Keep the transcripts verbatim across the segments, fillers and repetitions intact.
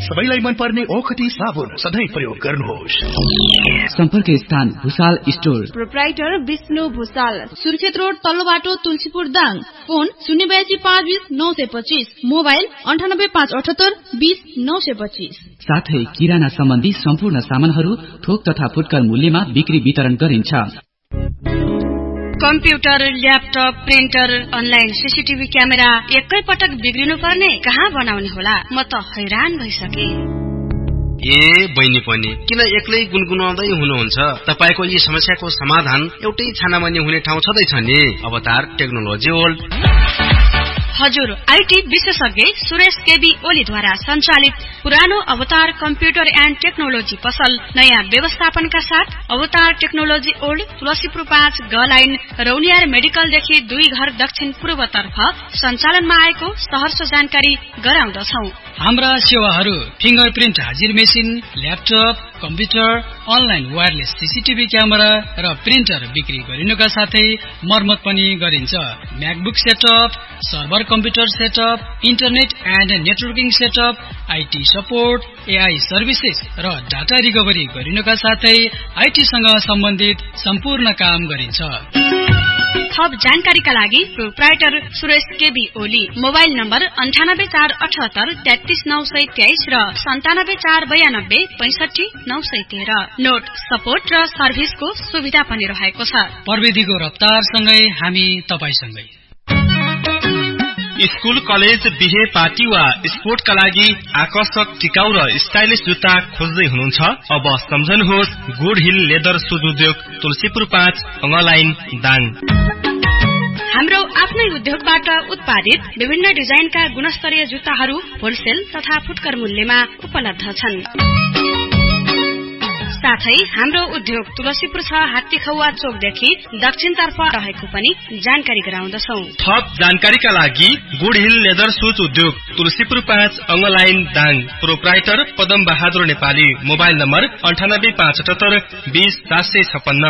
सबैलाई मनपर्ने ओखती साबुन सधैँ प्रयोग गर्नुहोस्। सम्पर्क स्थान Bhusal store, proprietor Vishnu Bhusal, Surkhet road तल्लो बाटो तुलसीपुर दाङ। फोन शून्य बयासी पाँच बीस नौ सय पच्चीस, मोबाइल अन्ठानब्बे पाँच अठहत्तर बीस नौ सय पच्चीस। साथै किराना सम्बन्धी सम्पूर्ण सामानहरू थोक तथा फुटकर मूल्यमा बिक्री वितरण गरिन्छ। Computer, laptop, printer, online CCTV camera एकै पटक बिग्रिनु पर्ने, कहाँ बनाउने होला? म त हैरान भइसके। ए बहिनी पनि किन एक्लै गुनगुनाउँदै हुनुहुन्छ? तपाईको यी समस्याको समाधान एउटै छानामा नि हुने ठाउँ छँदैछ नि, अवतार टेक्नोलोजी वर्ल्ड। हजुर, आईटी विशेषज्ञ सुरेश केबी ओलीद्वारा सञ्चालित पुरानो अवतार कम्प्युटर एन्ड टेक्नोलोजी पसल नयाँ व्यवस्थापनका साथ अवतार टेक्नोलोजी ओल्ड, तुलसीपुर पाँच, ग लाइन, रौनियार मेडिकलदेखि दुई घर दक्षिण पूर्वतर्फ सञ्चालनमा आएको सहर्ष जानकारी गराउँदछौ। हाम्रा सेवाहरू फिंगरप्रिन्ट हाजिर machine, laptop, computer, online wireless CCTV camera र प्रिन्टर बिक्री गरिनुका साथै मर्मत पनि गरिन्छ। MacBook setup, server computer setup, internet and networking setup, IT support, AI services र डाटा रिकभरी गरिनुका साथै आईटीसँग सम्बन्धित सम्पूर्ण काम गरिन्छ। थप जानकारीका लागि proprietor Suresh KB Oli, mobile number अन्ठानब्बे चार अठहत्तर तेत्तीस नौ सय तेइस र सन्तानब्बे चार बयानब्बे पैंसठी नौ सय तेह्र। नोट सपोर्ट र सर्भिसको सुविधा पनि रहेको छ। प्रविधिको रफ्तारसँगै हामी तपाईसँगै। स्कूल, कलेज, बिहे, पार्टी वा स्पोर्टका लागि आकर्षक, टिकाउ र स्टाइलिश जुत्ता खोज्दै हुनुहुन्छ? अब सम्झनुहोस् गुड हिल लेदर सुज उद्योग, तुलसीपुर पाँच, अङ्गलाइन, दाङ। हाम्रो आफ्नै उद्योगबाट उत्पादित विभिन्न डिजाइनका गुणस्तरीय जुत्ताहरू होलसेल तथा फुटकर मूल्यमा उपलब्ध छन्। साथै हाम्रो उद्योग तुलसीपुर छ, हात्तीखौवा चोकदेखि दक्षिणतर्फ रहेको पनि जानकारी गराउँदछौ। थप जानकारीका लागि गुड हिल लेदर सुज उद्योग, तुलसीपुर पाँच, अङ्गलाइन, Dang. Proprietor Padam Bahadur Nepali, mobile number अन्ठानब्बे पाँच अठहत्तर बीस सात सय छप्पन्न।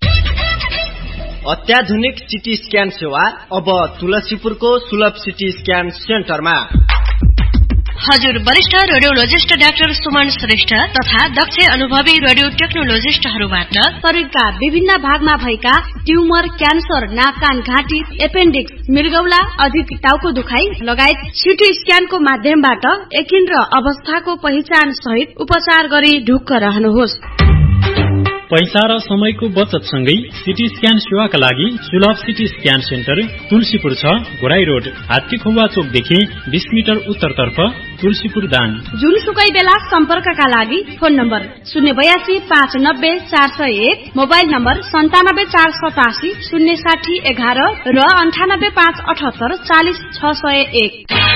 अत्याधुनिक सिटी स्क्यान सेवा अब तुलसीपुरको सुलभ सिटी स्क्यान सेन्टरमा। हजुर, वरिष्ठ रेडियोलोजिस्ट डाक्टर सुमन श्रेष्ठ तथा दक्ष अनुभवी रेडियो टेक्नोलोजिस्टहरूबाट शरीरका विभिन्न भागमा भएका ट्युमर, क्यान्सर, नाक, कान, घाँटी, एपेन्डिक्स, मृगौला, अधिक टाउको दुखाइ लगायत सिटी स्क्यानको माध्यमबाट एकिन र अवस्थाको पहिचान सहित उपचार गरी ढुक्क रहनुहोस्। पैसा र समयको बचत सँगै सिटी स्क्यान सेवाका लागि सुलभ सिटी स्क्यान सेन्टर तुलसीपुर छ, घोराई रोड, हात्तीखुवा चोकदेखि बीस मिटर उत्तरतर्फ, तुलसीपुर दाङ। जुनसुकै बेला सम्पर्कका लागि फोन नम्बर शून्य बयासी पाँच नब्बे चार सय एक, मोबाइल नम्बर सन्तानब्बे चार सतासी शून्य साठी एघार र अन्ठानब्बे पाँच अठहत्तर चालिस छ सय एक।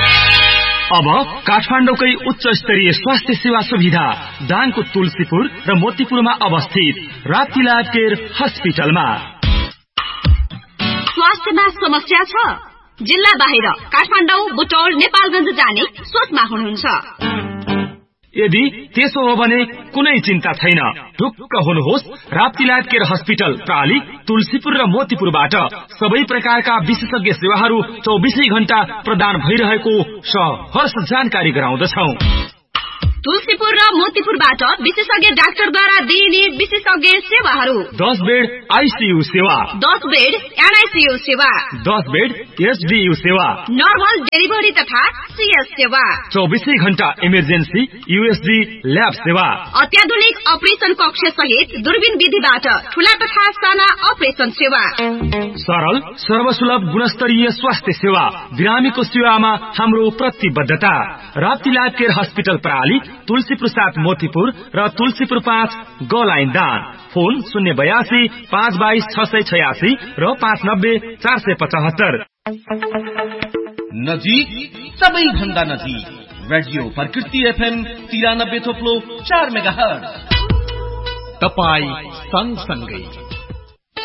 अब काठमाडौँकै उच्च स्तरीय स्वास्थ्य सेवा सुविधा दाङको तुलसीपुर र मोतीपुरमा अवस्थित राप्ती ल्याब केयर हस्पिटलमा। स्वास्थ्यमा समस्या छ? जिल्ला बाहिर काठमाडौँ, बुटौल, नेपालगञ्ज जाने सोचमा हुनुहुन्छ? यदि त्यसो हो भने कुनै चिन्ता छैन। ढुक्क हुनुहोस्, Rapti lab care hospital प्राली, Tulsipur र मोतीपुरबाट सबै प्रकारका विशेषज्ञ सेवाहरू चौबिसै घण्टा प्रदान भइरहेको सहर्ष जानकारी गराउँदछौ। तुलसीपुर र मोतीपुरबाट विशेषज्ञ डाक्टरद्वारा दिइने विशेषज्ञ सेवाहरू: दस बेड आईसीयू सेवा, दस बेड एनआईसीयू सेवा, दस बेड एसडीयू सेवा, नर्मल डेलिभरी तथा सीएस सेवा, चौबिसै घण्टा इमर्जेन्सी यूएसजी ल्याब सेवा, अत्याधुनिक अपरेसन कक्ष सहित दूरबीन विधिबाट ठूला तथा साना अपरेसन सेवा, सरल सर्वसुलभ गुणस्तरीय स्वास्थ्य सेवा। बिरामीको सेवामा हाम्रो प्रतिबद्धता। Rapti lab care hospital प्राली, Tulsipur सात मोतीपुर र तुलसीपुर पाँच, ग लाइन, दाङ। फोन शून्य बयासी पाँच बाइस छ सय छयासी र पाँच नब्बे चार सय पचहत्तर। नजिक, सबैभन्दा नजिक, रेडियो प्रकृति एफएम तिरानब्बे थोप्लो चार मेगा हर्ज। तपाई सँगसँगै